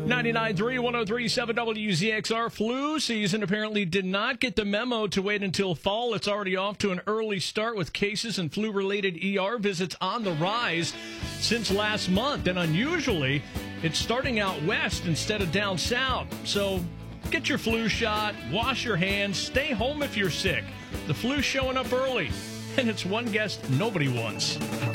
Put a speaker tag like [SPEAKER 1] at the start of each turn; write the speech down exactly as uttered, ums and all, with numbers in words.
[SPEAKER 1] ninety-nine point three, one oh three point seven W Z X R. Flu season apparently did not get the memo to wait until fall. It's already off to an early start with cases and flu-related E R visits on the rise since last month. And unusually, it's starting out west instead of down south. So get your flu shot, wash your hands, stay home if you're sick. The flu's showing up early, and it's one guest nobody wants.